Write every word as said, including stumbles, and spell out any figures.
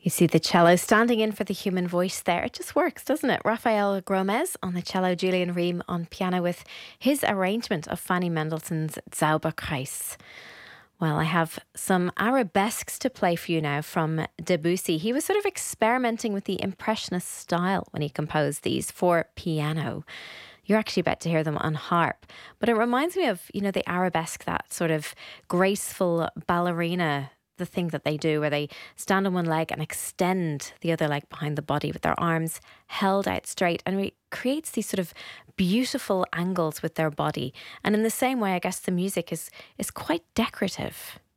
You see the cello standing in for the human voice there. It just works, doesn't it? Rafael Gomez on the cello, Julian Ream on piano with his arrangement of Fanny Mendelssohn's Zauberkreis. Well, I have some arabesques to play for you now from Debussy. He was sort of experimenting with the Impressionist style when he composed these for piano. You're actually about to hear them on harp. But it reminds me of, you know, the arabesque, that sort of graceful ballerina, the thing that they do where they stand on one leg and extend the other leg behind the body with their arms held out straight, and it creates these sort of beautiful angles with their body. And in the same way, I guess the music is is quite decorative.